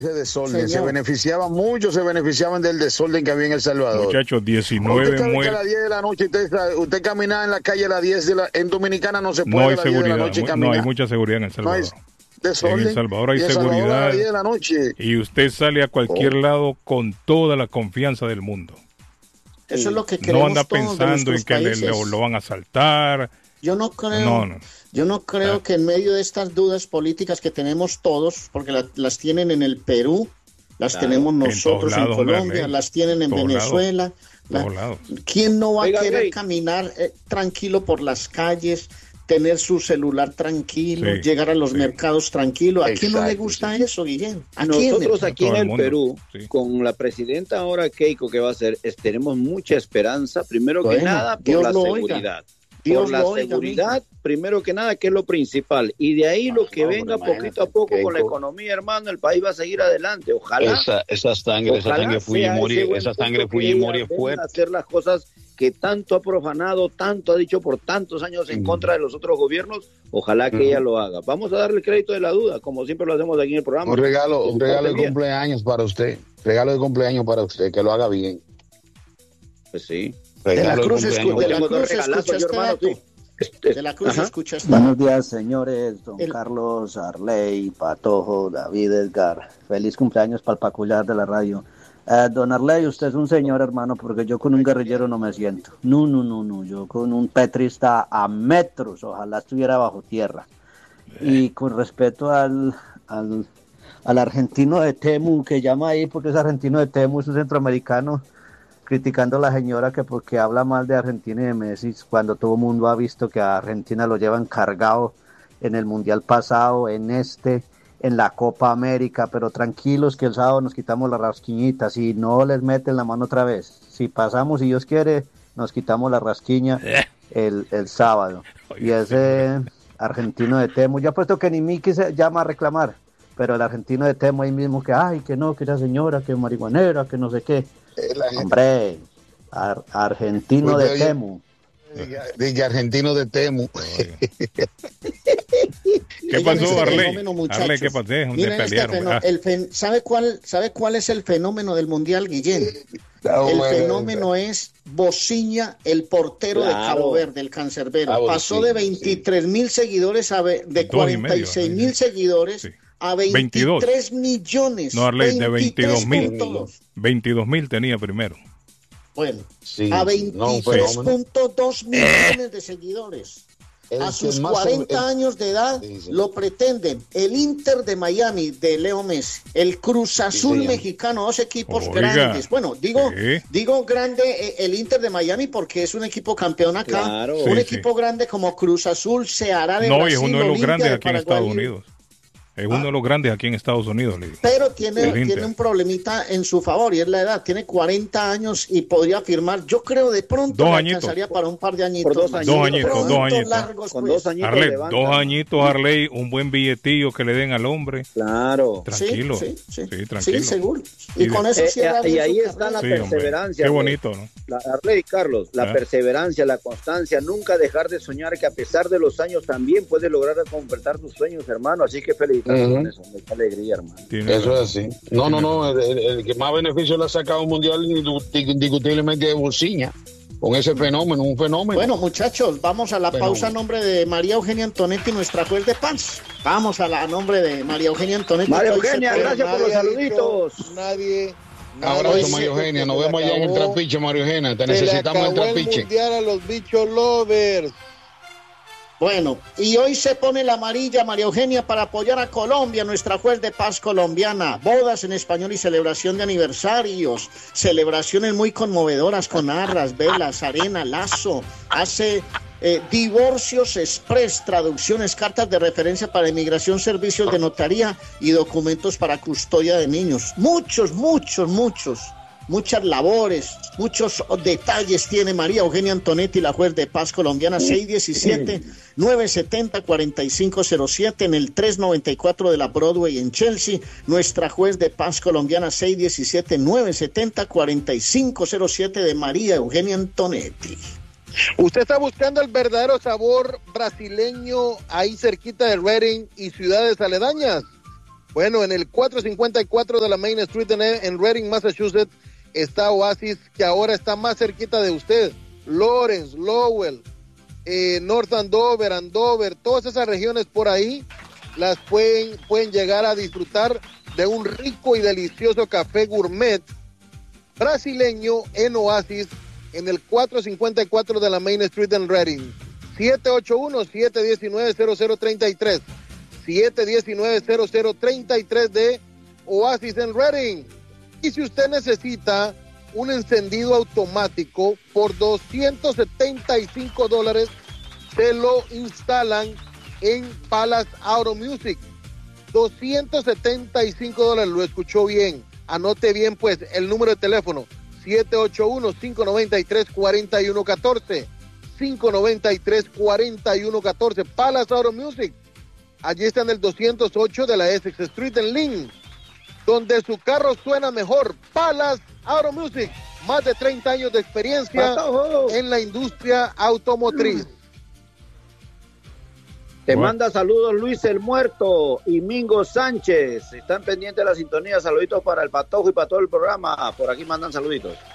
Ese desorden, se beneficiaban del desorden que había en El Salvador. Muchachos, 19 muertos. A las 10 de la noche, usted caminaba en la calle a las 10 en Dominicana no se puede. No hay seguridad, no hay mucha seguridad en El Salvador. Desorden, en El Salvador hay seguridad. A las 10 de la noche. Y usted sale a cualquier lado con toda la confianza del mundo. Eso es lo que queremos. No anda pensando en que lo van a asaltar. Yo no creo que en medio de estas dudas políticas que tenemos todos, porque las tienen en el Perú, las tenemos nosotros en Colombia, las tienen en Venezuela. ¿Quién no va a querer caminar tranquilo por las calles, tener su celular tranquilo, llegar a los mercados tranquilo? ¿A quién no le gusta eso, Guillén? Nosotros aquí en el Perú, con la presidenta ahora Keiko, que va a hacer, tenemos mucha esperanza, primero que nada, por la seguridad. Por la seguridad, primero que nada, que es lo principal. Y de ahí lo que venga poquito a poco con la economía, hermano, el país va a seguir adelante. Ojalá. Esa sangre Fujimori es fuerte. Hacer las cosas que tanto ha profanado, tanto ha dicho por tantos años en contra de los otros gobiernos. Ojalá que ella lo haga. Vamos a darle el crédito de la duda, como siempre lo hacemos aquí en el programa. Un regalo de cumpleaños para usted. Regalo de cumpleaños para usted, que lo haga bien. Pues sí. De la Cruz escuchaste. Buenos días, señores. Don Carlos, Arley, Patojo, David, Edgar. Feliz cumpleaños para el peculiar de la radio. Don Arley, usted es un señor, hermano, porque yo con un guerrillero no me siento. No. Yo con un petrista a metros, ojalá estuviera bajo tierra. Y con respeto al argentino de Temu, que llama ahí, porque es argentino de Temu, es un centroamericano, criticando a la señora que porque habla mal de Argentina y de Messi, cuando todo el mundo ha visto que a Argentina lo llevan cargado en el Mundial pasado, en la Copa América, pero tranquilos que el sábado nos quitamos las rasquiñitas y no les meten la mano otra vez. Si pasamos, si Dios quiere, nos quitamos la rasquiña el sábado. Y ese argentino de Temu, yo apuesto que ni Miki se llama a reclamar, pero el argentino de Temu ahí mismo que, que no, que esa señora, que marihuanera, que no sé qué. Hombre, argentino de Temu. Diga argentino de Temu. ¿Qué pasó, Arley? Arley, ¿qué pasó? ¿Sabe cuál es el fenómeno del Mundial, Guillén? El fenómeno es Bociña, el portero de Cabo Verde, el cancerbero. Pasó de 23,000 seguidores de 46,000 seguidores a 23 millones. No, Arley, de 22,000. 22,000 tenía primero. Bueno, a 23.2 millones de seguidores. A sus 40 años de edad lo pretenden el Inter de Miami de Leo Messi, el Cruz Azul mexicano, dos equipos grandes. Bueno, digo grande el Inter de Miami porque es un equipo campeón acá. Un equipo grande como Cruz Azul se hará de Brasil. No, y es uno de los grandes aquí en Estados Unidos. Es uno de los grandes aquí en Estados Unidos. Pero tiene un problemita en su favor y es la edad. Tiene 40 años y podría firmar. Yo creo de pronto le alcanzaría para un par de añitos. Dos añitos. Largos, con 2 añitos. Arley, 2 añitos, Arley, un buen billetillo que le den al hombre. Claro. Tranquilo. Sí, tranquilo. Sí, seguro. Y con eso y ahí está la perseverancia. Qué bonito, ¿no? Arley, Carlos, la perseverancia, la constancia, nunca dejar de soñar que a pesar de los años también puedes lograr completar tus sueños, hermano. Así que felicidades. Mucha alegría, hermano. Eso es así. No, el que más beneficio le ha sacado un mundial indiscutiblemente de Bociña, con ese fenómeno, un fenómeno. Bueno, muchachos, vamos a la pausa a nombre de María Eugenia Antonetti, nuestra juez de paz. Vamos a nombre de María Eugenia Antonetti. María Eugenia, gracias por los saluditos. Un abrazo, María Eugenia. Nos vemos allá en el trapiche, María Eugenia. Te necesitamos en el trapiche. El mundial a los bichos lovers. Bueno, y hoy se pone la amarilla, María Eugenia, para apoyar a Colombia, nuestra juez de paz colombiana. Bodas en español y celebración de aniversarios. Celebraciones muy conmovedoras con arras, velas, arena, lazo. Hace divorcios express, traducciones, cartas de referencia para inmigración, servicios de notaría y documentos para custodia de niños. Muchas labores, muchos detalles tiene María Eugenia Antonetti, la juez de paz colombiana, 617-970-4507 en el 394 de la Broadway en Chelsea. Nuestra juez de paz colombiana, 617-970-4507 de María Eugenia Antonetti. ¿Usted está buscando el verdadero sabor brasileño ahí cerquita de Reading y ciudades aledañas? Bueno, en el 454 de la Main Street en Reading, Massachusetts, está Oasis, que ahora está más cerquita de usted. Lawrence, Lowell, North Andover, todas esas regiones por ahí las pueden llegar a disfrutar de un rico y delicioso café gourmet brasileño en Oasis, en el 454 de la Main Street en Reading. 781-719-0033. 719-0033 de Oasis en Reading. Y si usted necesita un encendido automático por $275, se lo instalan en Palace Auto Music. $275, lo escuchó bien. Anote bien pues el número de teléfono: 781-593-4114. 593-4114. Palace Auto Music. Allí está en el 208 de la Essex Street en Lynn, donde su carro suena mejor. Palace Auto Music, más de 30 años de experiencia en la industria automotriz. Te manda saludos Luis el Muerto y Mingo Sánchez. Están pendientes de la sintonía. Saluditos para el Patojo y para todo el programa. Por aquí mandan saluditos.